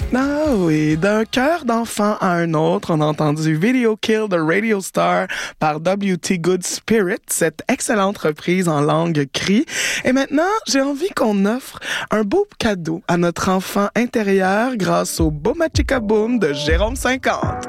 Ah oui, d'un cœur d'enfant à un autre, on a entendu Video Kill the Radio Star par W.T. Good Spirit, cette excellente reprise en langue cri. Et maintenant, j'ai envie qu'on offre un beau cadeau à notre enfant intérieur grâce au Boom Chica Boom de Jérôme 50.